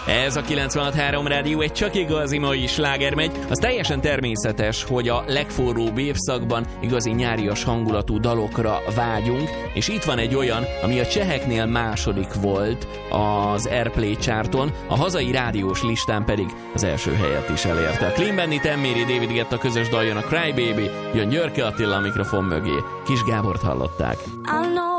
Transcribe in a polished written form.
Ez a 96.3 Rádió, egy csak igazi mai sláger megy. Az teljesen természetes, hogy a legforróbb évszakban igazi nyárias hangulatú dalokra vágyunk, és itt van egy olyan, ami a cseheknél második volt az Airplay charton, a hazai rádiós listán pedig az első helyet is elérte. Clean Bandit, Emméri, David Guetta közös dal jön, a Cry Baby, jön Györke Attila a mikrofon mögé. Kis Gábort hallották.